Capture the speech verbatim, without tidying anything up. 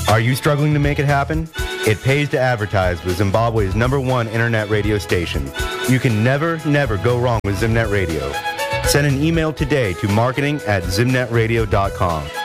Are you struggling to make it happen? It pays to advertise with Zimbabwe's number one internet radio station. You can never, never go wrong with Zimnet Radio. Send an email today to marketing at zimnet radio dot com.